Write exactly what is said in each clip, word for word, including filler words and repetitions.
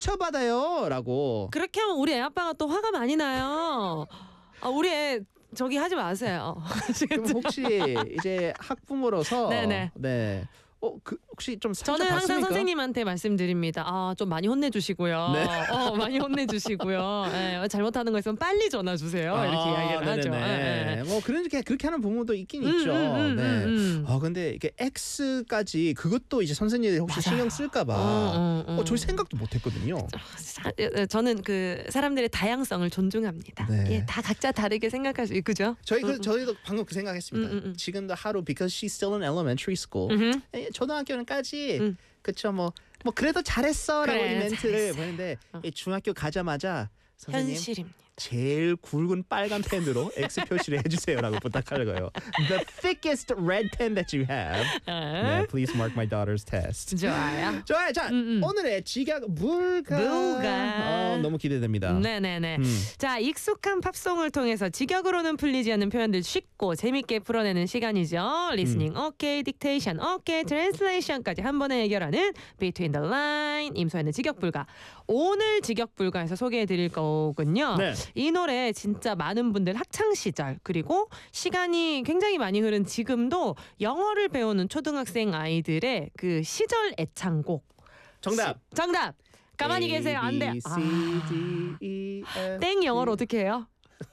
상처받아요 라고. 그렇게 하면 우리 애 아빠가 또 화가 많이 나요. 아, 우리 애 저기 하지 마세요. 그럼 혹시 이제 학부모로서 네네. 네. 어, 그 혹시 좀 상처 저는 항상 받습니까? 선생님한테 말씀드립니다. 아, 좀 많이 혼내주시고요. 네. 어, 많이 혼내주시고요. 네, 잘못하는 거 있으면 빨리 전화 주세요. 이렇게 아, 이야기를 하죠. 네네네. 네. 뭐 그렇게 그렇게 하는 부모도 있긴 음, 있죠. 음, 음, 네. 음, 음. 아 근데 이게 X까지 그것도 이제 선생님들이 혹시 맞아요. 신경 쓸까봐. 어, 어, 어. 어, 저희 생각도 못했거든요. 사, 저는 그 사람들의 다양성을 존중합니다. 네. 예, 다 각자 다르게 생각할 수 있죠. 저희 그 음, 저희도 방금 그 생각했습니다. 음, 음, 음. 지금도 하루 because she's still in elementary school. 음. 에, 초등학교는까지 음. 그쵸 뭐 뭐 그래도 잘했어라고 그래, 이 멘트를 잘했어. 보는데 어. 이 중학교 가자마자 선생님 현실입니다. 제일 굵은 빨간 펜으로 X 표시를 해주세요라고 부탁할 거예요. The thickest red pen that you have. 네, please mark my daughter's test. 좋아요. 좋아요. 자, 음, 음. 오늘의 직약 물가. 물가. 어, 너무 기대됩니다. 네네네. 음. 자, 익숙한 팝송을 통해서 직역으로는 풀리지 않는 표현들 쉽고 재밌게 풀어내는 시간이죠. 리스닝 오케이, 딕테이션 오케이, 트랜슬레이션까지 한 번에 해결하는 Between the Line 임소연의 직역 불가. 오늘 직역 불가에서 소개해드릴 거군요. 네. 이 노래 진짜 많은 분들 학창 시절 그리고 시간이 굉장히 많이 흐른 지금도 영어를 배우는 초등학생 아이들의 그 시절 애창곡. 정답. 시, 정답. 가만히 A, 계세요. 안 돼. B, C, 아. D, E, F, 땡 영어로 어떻게 해요?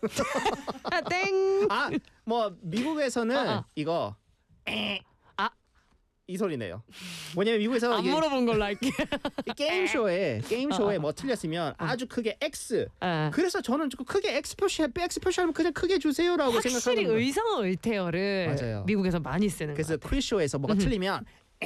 아, 땡. 아, 뭐 미국에서는 어, 어. 이거 에, 아. 이 소리네요. 뭐냐면 미국에서 안 이게 물어본 걸로 할게. 이 게임 쇼에 게임 쇼에 어, 어. 뭐 틀렸으면 아주 크게 X. 어. 그래서 저는 좀 크게 X 표시 X 표시하면 그냥 크게 주세요라고 확실히 생각하는 거예요. 의성어의태어를 맞아요. 미국에서 많이 쓰는 그래서 것 같아요. 퀴즈 쇼에서 뭐가 틀리면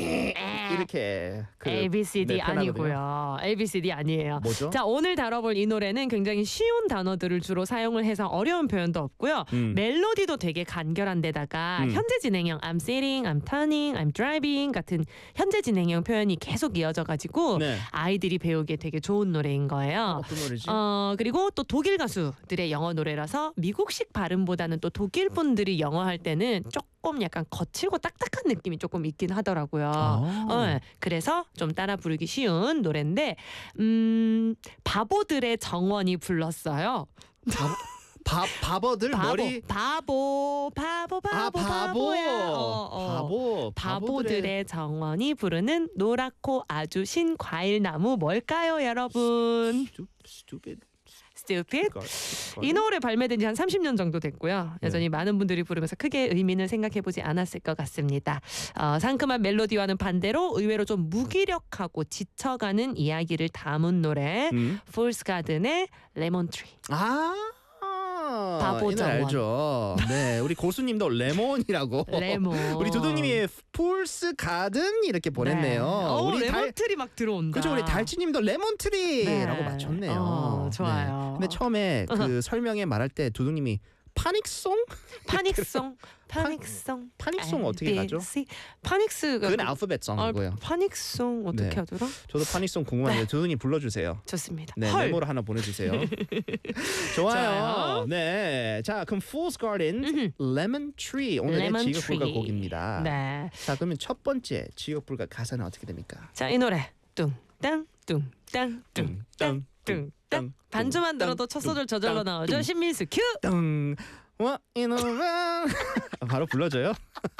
이렇게 그 A B C D 네, 표현하거든요. 아니고요. A B C D 아니에요. 뭐죠? 자, 오늘 다뤄볼 이 노래는 굉장히 쉬운 단어들을 주로 사용을 해서 어려운 표현도 없고요. 음. 멜로디도 되게 간결한 데다가 음. 현재 진행형 I'm sitting, I'm turning, I'm driving 같은 현재 진행형 표현이 계속 이어져 가지고 네. 아이들이 배우기에 되게 좋은 노래인 거예요. 어떤 노래지? 어, 그리고 또 독일 가수들의 영어 노래라서 미국식 발음보다는 또 독일 분들이 영어 할 때는 조금 약간 거칠고 딱딱한 느낌이 조금 있긴 하더라고요. 아. 어, 그래서 좀 따라 부르기 쉬운 노래인데 음, 바보들의 정원이 불렀어요. 바, 바보들 바보, 머리 바보, 바보, 바보, 아 바보 바보야. 어, 어. 바보 바보들의 정원이 부르는 노랗고 아주 신 과일나무 뭘까요, 여러분? stupid Stupid. 이 노래 발매된 지 한 삼십 년 정도 됐고요. 여전히 네. 많은 분들이 부르면서 크게 의미는 생각해보지 않았을 것 같습니다. 어, 상큼한 멜로디와는 반대로 의외로 좀 무기력하고 지쳐가는 이야기를 담은 노래 음. Fool's Garden의 Lemon Tree. 아 바보 이 노래 정원. 알죠. 네, 우리 고수님도 레몬이라고. 레몬. 우리 두두님이 폴스 가든 이렇게 보냈네요. 어, 우리 달 레몬트리 막 들어온다. 그죠, 우리 달치님도 레몬트리라고 네. 맞췄네요. 어, 좋아요. 네. 근데 처음에 그 설명에 말할 때 두두님이 파닉송? 파닉송, 파닉송, 파닉송 어떻게 가죠? 파닉스가 그건 알파벳송이고요. 아, 파닉송 어떻게 네. 하더라? 저도 파닉송 궁금한데 두두님 불러주세요. 좋습니다. 네, 헐. 메모로 하나 보내주세요. 좋아요. 좋아요. 네, 자 그럼 Fool's Garden, 음흠. Lemon Tree 오늘의 Lemon 지역불가 Tree. 곡입니다. 네. 자 그러면 첫 번째 지역불가 가사는 어떻게 됩니까? 자, 이 노래 뚱땅 뚱땅 뚱땅 뚱땅 반주만 들어도 첫 소절 저절로 나오죠. 신민수 큐. 땅 What in a world 바로 불러줘요?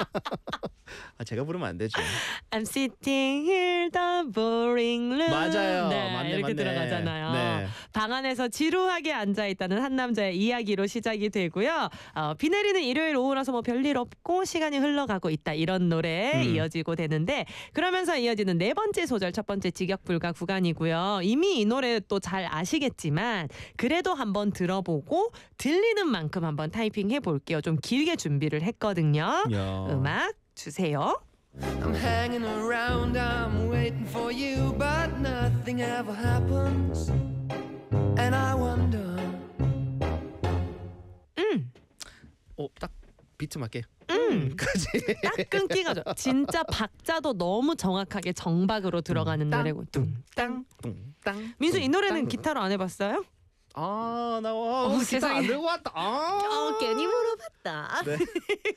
아, 제가 부르면 안 되죠. I'm sitting here the boring room. 맞아요. 네, 맞네, 이렇게 맞네. 들어가잖아요. 네. 방 안에서 지루하게 앉아 있다는 한 남자의 이야기로 시작이 되고요. 어, 비 내리는 일요일 오후라서 뭐 별일 없고 시간이 흘러가고 있다 이런 노래에 음. 이어지고 되는데 그러면서 이어지는 네 번째 소절 첫 번째 직역불가 구간이고요. 이미 이 노래 또 잘 아시겠지만 그래도 한번 들어보고 들리는 만큼 한번 타이핑해 볼게요. 좀 길게 준비를 했거든요. 야. 음악 주세요. I'm hanging around, I'm waiting for you, but nothing ever happens. And I wonder. 음. 어, 딱 비트 맞게. 음. 까지. 딱 끊기가 좋아. 진짜 박자도 너무 정확하게 정박으로 들어가는 땅, 노래고 뚱땅. 땅. 민수 이 노래는 땅. 기타로 안 해봤어요? 아, 나 와, 어, 기타 세상에. 안 들고 왔다. 아. 어, 괜히 물어봤다. 네.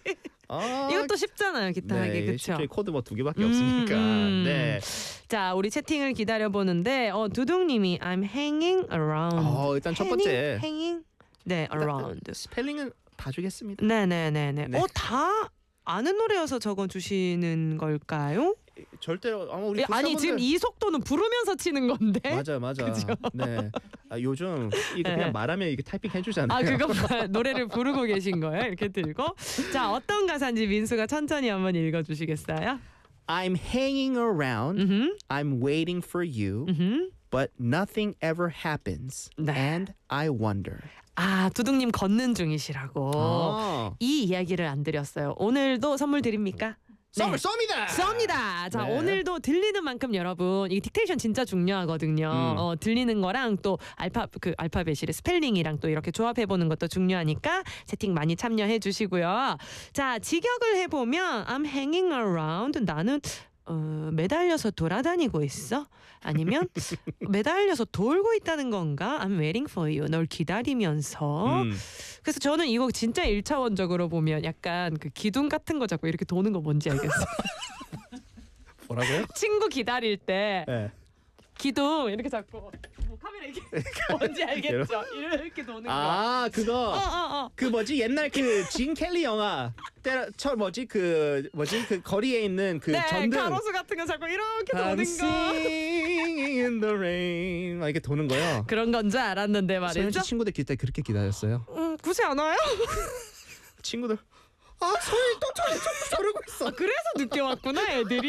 아, 이것도 쉽잖아요, 기타 하기. 네, 그렇죠? 쉽죠. 코드 뭐 두 개밖에 음, 없으니까. 음. 네. 자, 우리 채팅을 기다려 보는데 어, 두둥님이 I'm hanging around. 어, 일단 첫 번째. hanging, hanging? 네, around. 스펠링은 봐주겠습니다. 네네네네. 네. 어, 다 아는 노래여서 적어주시는 걸까요? 절대로 아마 우리 예, 아니 구독자분들- 지금 이 속도는 부르면서 치는 건데. 맞아 맞아. 그죠? 네. 아, 요즘 이거 그냥 네. 말하면 이게 타이핑 해주잖아요. 아 그거 봐, 노래를 부르고 계신 거예요? 이렇게 들고. 자, 어떤 가사인지 민수가 천천히 한번 읽어주시겠어요? I'm hanging around. 음, I'm waiting for you. 음. But nothing ever happens. 네. And I wonder. 아, 두둥님 걷는 중이시라고. 아. 이 이야기를 안 드렸어요. 오늘도 선물 드립니까? 썸을 쏩니다. 쏩니다. 자, 네. 오늘도 들리는 만큼 여러분, 이 딕테이션 진짜 중요하거든요. 음. 어, 들리는 거랑 또 알파 그 알파벳이래 스펠링이랑 또 이렇게 조합해 보는 것도 중요하니까 채팅 많이 참여해 주시고요. 자, 직역을 해 보면 I'm hanging around. 나는 어, 매달려서 돌아다니고 있어? 아니면 매달려서 돌고 있다는 건가? I'm waiting for you. 널 기다리면서. 음. 그래서 저는 이거 진짜 일차원적으로 보면 약간 그 기둥 같은 거 잡고 이렇게 도는 거 뭔지 알겠어요. 뭐라고요? 친구 기다릴 때 네. 기둥 이렇게 잡고 뭐 카메라 이렇게 뭔지 알겠죠? 이렇게 도는 거. 아 그거 어, 어, 어. 그 뭐지 옛날 그 진 켈리 영화 때저 뭐지 그 뭐지 그 거리에 있는 그 네, 전등 가로수 같은 거 잡고 이렇게 I'm 도는 거. singing in the rain 막 이렇게 도는 거요. 그런 건 줄 알았는데 소연씨 말이죠. 친구들 그때 그렇게 기다렸어요. 음, 굳이 안 와요? 친구들 아 소연이 또 저리 좀 저러고 있어. 아, 그래서 늦게 왔구나 애들이.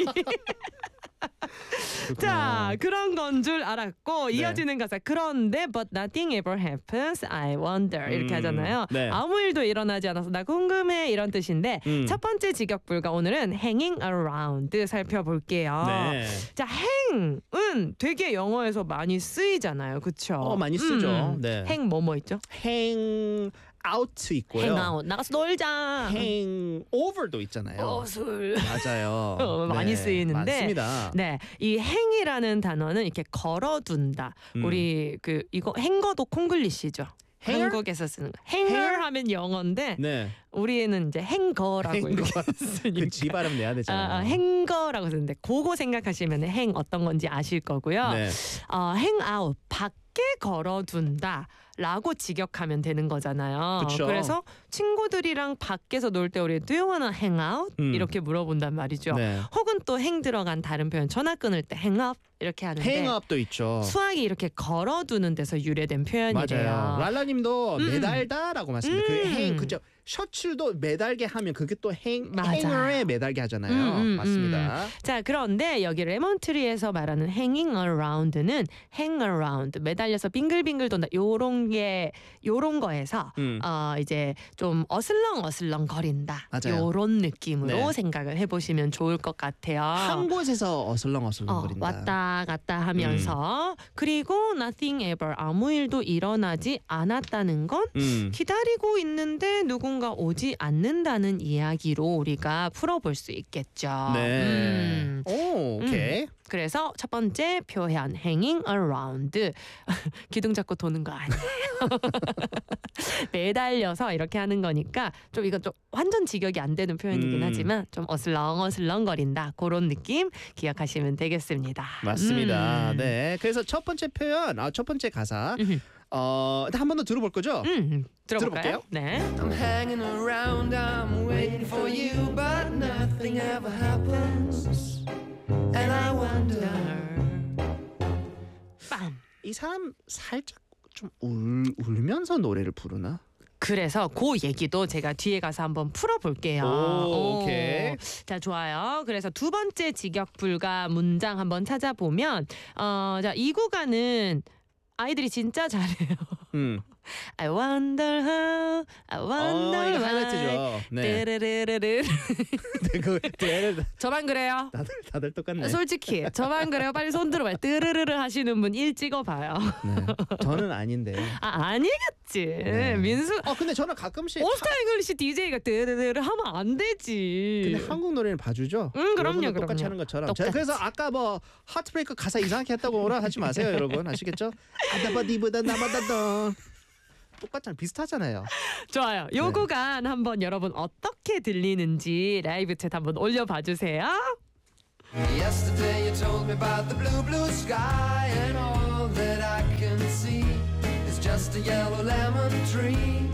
자, 그런 건 줄 알았고 네. 이어지는 가사 그런데 but nothing ever happens I wonder 이렇게 음, 하잖아요. 네. 아무 일도 일어나지 않아서 나 궁금해 이런 뜻인데 음. 첫 번째 직역불가 오늘은 hanging around 살펴볼게요. 네. 자, hang은 되게 영어에서 많이 쓰이잖아요. 그렇죠? 어 많이 쓰죠. 네. hang 뭐뭐 있죠? hang out 있고요. hang out 나가서 놀자. hang over도 있잖아요. 어, 술. 맞아요. 어, 많이 네, 쓰이는데 맞습니다. 네, 이 행이라는 단어는 이렇게 걸어둔다. 음. 우리 그 이거 행거도 콩글리시죠. Hanger? 한국에서 쓰는 거. 행어 Hanger? 하면 영어인데 네. 우리는 이제 행거라고 행거. 이렇게 쓰니까. 그 지 발음 내야 되잖아요. 아, 아, 행거라고 쓰는데 그거 생각하시면 행 어떤 건지 아실 거고요. 네. 어, 행아웃 밖에 걸어둔다. 라고 직역하면 되는 거잖아요. 그쵸. 그래서 친구들이랑 밖에서 놀 때 우리 Do you wanna hang out? 음. 이렇게 물어본단 말이죠. 네. 혹은 또 행 들어간 다른 표현 전화 끊을 때 hang up 이렇게 하는데 hang up도 있죠. 수학이 이렇게 걸어두는 데서 유래된 표현이래요. 맞아요. 랄라님도 음. 매달다라고 말씀드렸죠. 그 음. hang 그죠? 셔츠도 매달게 하면 그게 또 hang 맞아. hanger에 매달게 하잖아요. 음, 음, 맞습니다. 자, 그런데 여기 레몬트리에서 말하는 hanging around는 hang around 매달려서 빙글빙글 돈다 요런 게 요런 거에서 음. 어 이제 좀 어슬렁 어슬렁 거린다 맞아요. 요런 느낌으로 네. 생각을 해보시면 좋을 것 같아요. 한 곳에서 어슬렁 어슬렁 어, 거린다. 왔다 갔다 하면서 그리고 nothing ever 아무 일도 일어나지 않았다는 건 음. 기다리고 있는데 누군가 오지 않는다는 이야기로 우리가 풀어볼 수 있겠죠. 네. 음. 오, 오케이. 그래서 첫 번째 표현 hanging around 기둥 잡고 도는 거 아니에요. 매달려서 이렇게 하는 거니까 좀 이건 좀 완전 직역이 안 되는 표현이긴 음. 하지만 좀 어슬렁 어슬렁거린다 그런 느낌 기억하시면 되겠습니다. 맞습니다. 음. 네. 그래서 첫 번째 표현, 아, 첫 번째 가사. 음. 어, 한 번 더 들어볼 거죠? 음, 들어볼까요? 들어볼게요. 네. I'm hanging around, I'm waiting for you, but nothing ever happens. And I wonder. 빰. 이 사람 살짝 좀 울, 울면서 노래를 부르나? 그래서 그 얘기도 제가 뒤에 가서 한번 풀어볼게요. 오, 오케이. 자, 좋아요. 그래서 두 번째 직역 불가 문장 한번 찾아보면 어, 자, 이 구간은 아이들이 진짜 잘해요. 음. I wonder how, I wonder 어, 이거 why. 하이라이트죠. 네. 르르르르르. 네, 그 네, 저만 그래요. 다들 다들 똑같네. 솔직히 저만 그래요. 빨리 손 들어봐요. 뜨르르르 하시는 분 일 찍어봐요. 네. 저는 아닌데. 아, 아니겠지. 네. 민수 어, 근데 저는 가끔씩 오스타 잉글리시 디제이가 뜨르르르 하면 안 되지. 근데 한국 노래는 봐주죠. 응, 그럼요, 여러분도 똑같이 그럼요. 하는 것처럼. 똑같이. 자, 그래서 아까 뭐 하트브레이크 가사 이상하게 했다고 뭐라 하지 마세요, 여러분. 아시겠죠? 아다바디보다 나바다던. 똑같잖아요. 비슷하잖아요. 좋아요. 요 네. 구간 한번 여러분 어떻게 들리는지 라이브 챗 한번 올려봐 주세요. Yesterday you told me about the blue, blue sky, and all that I can see is just a yellow lemon tree.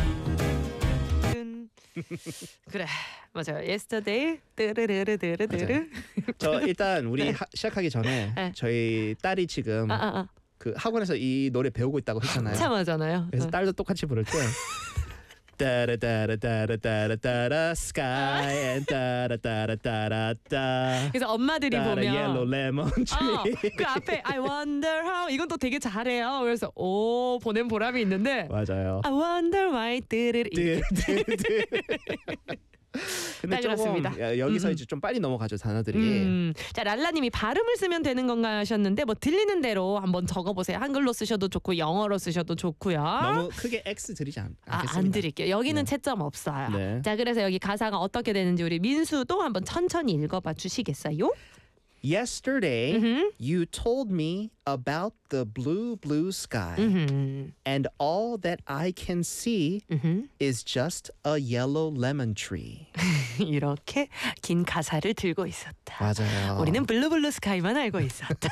그래 맞아요. Yesterday 뜨르르르르르르. 저 일단 우리 하, 시작하기 전에 네. 저희 딸이 지금 아, 아, 아. 그 학원에서 이 노래 배우고 있다고 했잖아요. 참하잖아요. 그래서 딸도 똑같이 부를 때 따라따라따라따라따라 sky and 따라따라따라따 그래서 엄마들이 따라 보면 yellow lemon 어, tree. 그 앞에 I wonder how 이건 또 되게 잘해요. 그래서 오 보낸 보람이 있는데 맞아요. I wonder why 뜨르르 드, 드, 드. 근데 딱 조금 그렇습니다. 야, 여기서 음, 음. 이제 좀 빨리 넘어가죠 단어들이. 음, 자 랄라님이 발음을 쓰면 되는 건가 하셨는데 뭐 들리는 대로 한번 적어보세요. 한글로 쓰셔도 좋고 영어로 쓰셔도 좋고요. 너무 크게 X 드리지 않, 아, 않겠습니다. 안 드릴게요. 여기는 네. 채점 없어요. 네. 자 그래서 여기 가사가 어떻게 되는지 우리 민수도 한번 천천히 읽어봐 주시겠어요? Yesterday 음흠. you told me about the blue blue sky 음흠. and all that I can see 음흠. is just a yellow lemon tree. 이렇게 긴 가사를 들고 있었다. 맞아요. 우리는 블루블루 스카이만 알고 있었다.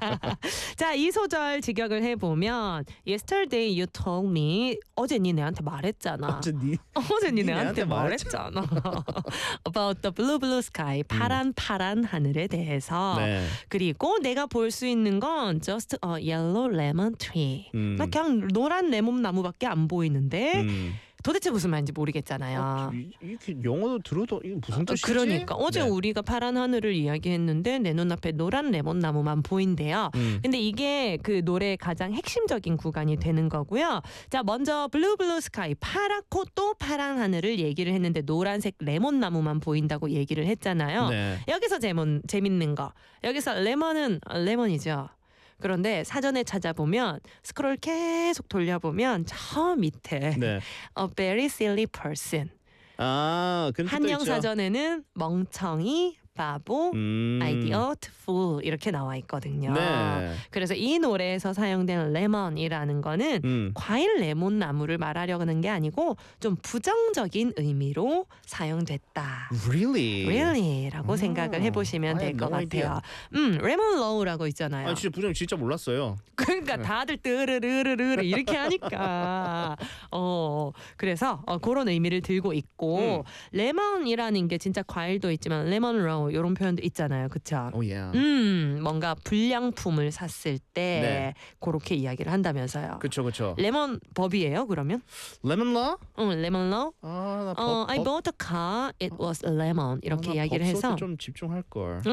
자, 이 소절 직역을 해보면 Yesterday you told me 어제 니 내한테 말했잖아. 어제 니 어제 니 니 내한테 내한테 말했잖아. About the blue blue sky 파란 파란 하늘에 대해서. 네. 그리고 내가 볼 수 있는 건 just a yellow lemon tree. 음. 나 그냥 노란 레몬 나무밖에 안 보이는데 음. 도대체 무슨 말인지 모르겠잖아요. 어, 이- 이렇게 영어도 들어도 이게 무슨 어, 뜻이지? 그러니까 어제 네. 우리가 파란 하늘을 이야기했는데 내 눈앞에 노란 레몬 나무만 보인대요. 음. 근데 이게 그 노래의 가장 핵심적인 구간이 되는 거고요. 자, 먼저 블루 블루 스카이 파랗고 또 파란 하늘을 얘기를 했는데 노란색 레몬 나무만 보인다고 얘기를 했잖아요. 네. 여기서 재문, 재밌는 거. 여기서 레몬은 레몬이죠. 그런데 사전에 찾아보면 스크롤 계속 돌려보면 저 밑에 네. a very silly person 아, 그런 뜻도 한영 있죠. 사전에는 멍청이, 바보, 음. idiot, fool 이렇게 나와 있거든요. 네. 그래서 이 노래에서 사용된 레몬이라는 거는 음. 과일 레몬 나무를 말하려는 게 아니고 좀 부정적인 의미로 사용됐다. Really? Really라고 아, 생각을 해보시면 I 될 had 것 no idea. 같아요. 음, 레몬 로우라고 있잖아요. 아, 진짜 부정 진짜 몰랐어요. 그러니까 다들 뜨르르르르 이렇게 하니까 어 그래서 어, 그런 의미를 들고 있고 음. 레몬이라는 게 진짜 과일도 있지만 레몬 로우 이런 표현도 있잖아요, 그렇죠? 오 예. 음 뭔가 불량품을 샀을 때 네. 그렇게 이야기를 한다면서요. 그렇죠, 그렇죠. 레몬 법이에요, 그러면? 레몬 러? 응, 레몬 로우. 아, 나 법, 어, I 법- bought a car. It was a lemon. 이렇게 아, 나 이야기를 법소도 해서 좀 집중할 걸.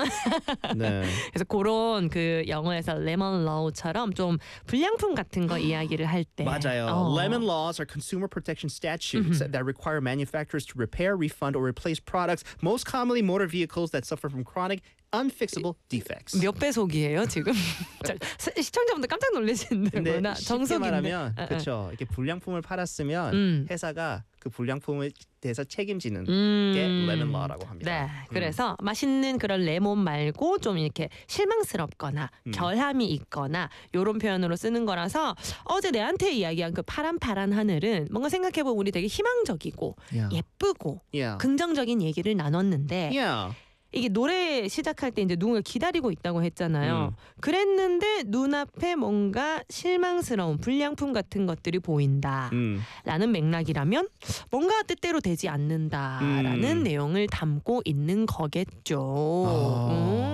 네. 그래서 그런 그 영어에서 레몬 로우처럼 좀 불량품 같은 거 이야기를 할 때 맞아요. 어. Lemon laws are consumer protection statutes that require manufacturers to repair, refund, or replace products, most commonly motor vehicles that suffer from chronic, unfixable defects. 몇 배속이에요 지금? 자, 시- 시청자분들 깜짝 근데 놀라시는데구나. 쉽게 정석인데. 말하면 어, 어. 그렇죠. 이렇게 불량품을 팔았으면 음. 회사가 그 불량품에 대해서 책임지는 음. 게 lemon law라고 합니다. 네, 음. 그래서 맛있는 그런 레몬 말고 좀 이렇게 실망스럽거나 음. 결함이 있거나 이런 표현으로 쓰는 거라서 어제 내한테 이야기한 그 파란 파란 하늘은 뭔가 생각해보면 우리 되게 희망적이고 Yeah. 예쁘고 Yeah. 긍정적인 얘기를 나눴는데 Yeah. 이게 노래 시작할 때 이제 누군가 기다리고 있다고 했잖아요. 음. 그랬는데 눈앞에 뭔가 실망스러운 불량품 같은 것들이 보인다. 음. 라는 맥락이라면 뭔가 뜻대로 되지 않는다라는 음. 내용을 담고 있는 거겠죠. 아.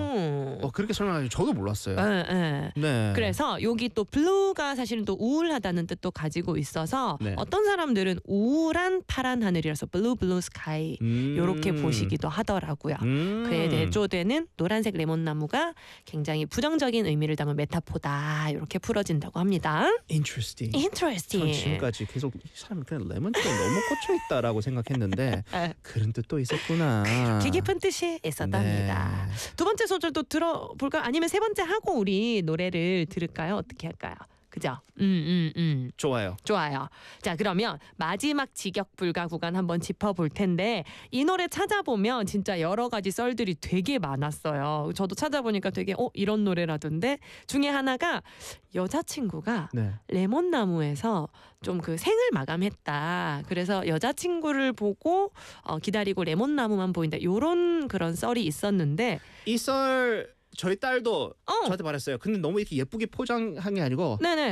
음. 어, 그렇게 설명하지 저도 몰랐어요. 예, 예. 네. 그래서 여기 또 블루가 사실은 또 우울하다는 뜻도 가지고 있어서 네. 어떤 사람들은 우울한 파란 하늘이라서 블루 블루 스카이 음. 이렇게 보시기도 하더라고요. 음. 그에 대조되는 노란색 레몬나무가 굉장히 부정적인 의미를 담은 메타포다 이렇게 풀어진다고 합니다. Interesting. 전 Interesting. 지금까지 계속 이 사람이 그냥 레몬티에 너무 꽂혀 있다라고 생각했는데 에, 그런 뜻도 있었구나. 그렇게 깊은 뜻이 있었답니다. 네. 두 번째 소절도 들어볼까요? 아니면 세 번째 하고 우리 노래를 들을까요? 어떻게 할까요? 그죠? 음, 음, 음. 좋아요. 좋아요. 자, 그러면 마지막 직역 불가 구간 한번 짚어볼 텐데 이 노래 찾아보면 진짜 여러 가지 썰들이 되게 많았어요. 저도 찾아보니까 되게 어 이런 노래라던데 중에 하나가 여자친구가 네. 레몬나무에서 좀 그 생을 마감했다. 그래서 여자친구를 보고 어, 기다리고 레몬나무만 보인다. 요런 그런 썰이 있었는데 이 썰 저희 딸도 어. 저한테 말했어요. 근데 너무 이렇게 예쁘게 포장한 게 아니고 네네.